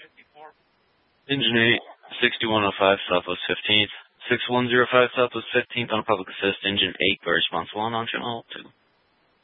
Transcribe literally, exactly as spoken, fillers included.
Engine eight, sixty-one oh five, Southwest fifteenth. six one zero five, Southwest fifteenth on a public assist. Engine eight, go responsible on on channel two.